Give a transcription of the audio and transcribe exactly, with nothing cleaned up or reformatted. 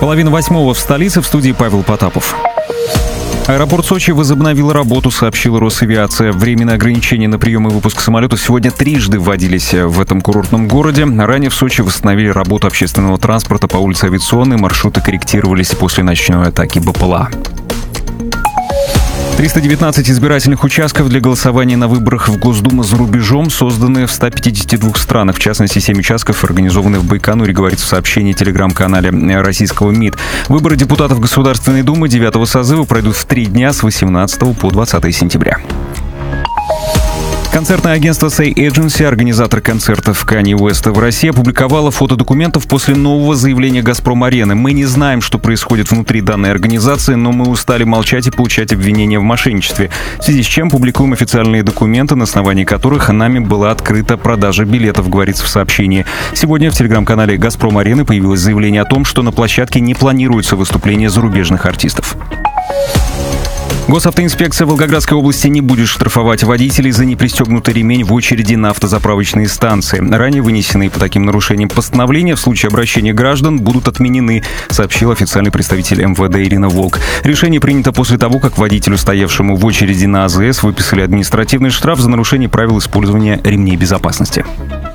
Половина восьмого в столице, в студии Павел Потапов. Аэропорт Сочи возобновил работу, сообщила Росавиация. Временные ограничения на прием и выпуск самолетов сегодня трижды вводились в этом курортном городе. Ранее в Сочи восстановили работу общественного транспорта по улице Авиационной. Маршруты корректировались после ночной атаки БПЛА. триста девятнадцать избирательных участков для голосования на выборах в Госдуму за рубежом созданы в ста пятидесяти двух странах. В частности, семь участков организованы в Байконуре, говорится в сообщении в телеграм-канале российского МИД. Выборы депутатов Государственной Думы девятого созыва пройдут в три дня с восемнадцатого по двадцатое сентября. Концертное агентство Say Agency, организатор концертов Канье Уэста в России, опубликовало фото документов после нового заявления «Газпром-арены». Мы не знаем, что происходит внутри данной организации, но мы устали молчать и получать обвинения в мошенничестве. В связи с чем публикуем официальные документы, на основании которых нами была открыта продажа билетов, говорится в сообщении. Сегодня в телеграм-канале «Газпром-арены» появилось заявление о том, что на площадке не планируется выступление зарубежных артистов. Госавтоинспекция Волгоградской области не будет штрафовать водителей за непристегнутый ремень в очереди на автозаправочные станции. Ранее вынесенные по таким нарушениям постановления в случае обращения граждан будут отменены, сообщил официальный представитель эм вэ дэ Ирина Волк. Решение принято после того, как водителю, стоявшему в очереди на а зэ эс, выписали административный штраф за нарушение правил использования ремней безопасности.